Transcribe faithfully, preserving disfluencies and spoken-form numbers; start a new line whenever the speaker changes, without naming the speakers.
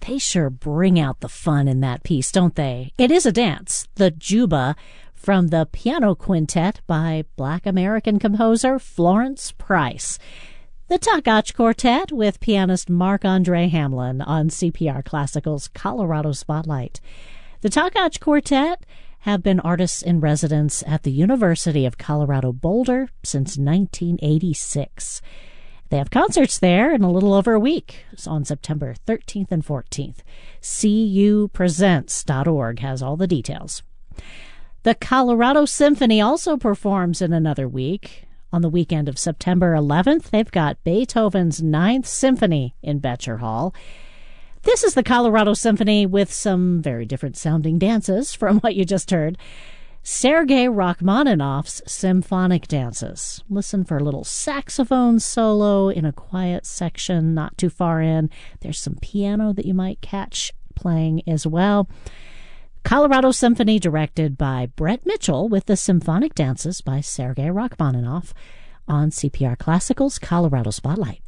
They sure bring out the fun in that piece, don't they? It is a dance, the Juba, from the Piano Quintet by Black American composer Florence Price. The Takach Quartet with pianist Marc-Andre Hamlin on C P R Classical's Colorado Spotlight. The Takach Quartet have been artists in residence at the University of Colorado Boulder since nineteen eighty-six. They have concerts there in a little over a week. It's on September thirteenth and fourteenth. C U presents dot org has all the details. The Colorado Symphony also performs in another week. On the weekend of September eleventh, they've got Beethoven's Ninth Symphony in Betcher Hall. This is the Colorado Symphony with some very different sounding dances from what you just heard. Sergei Rachmaninoff's Symphonic Dances. Listen for a little saxophone solo in a quiet section not too far in. There's some piano that you might catch playing as well. Colorado Symphony directed by Brett Mitchell with the Symphonic Dances by Sergei Rachmaninoff on C P R Classical's Colorado Spotlight.